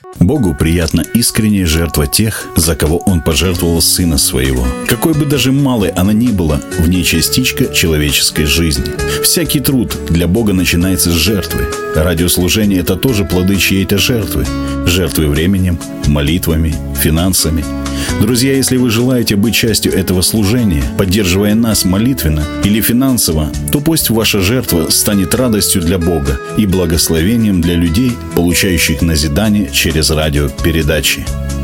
Богу приятна искренняя жертва тех, за кого Он пожертвовал Сына Своего. Какой бы даже малой она ни была, в ней частичка человеческой жизни. Всякий труд для Бога начинается с жертвы. Радиослужение – это тоже плоды чьей-то жертвы. Жертвы временем, молитвами, финансами. Друзья, если вы желаете быть частью этого служения, поддерживая нас молитвенно или финансово, то пусть ваша жертва станет радостью для Бога и благословением для людей, получающих назидание через радиопередачи.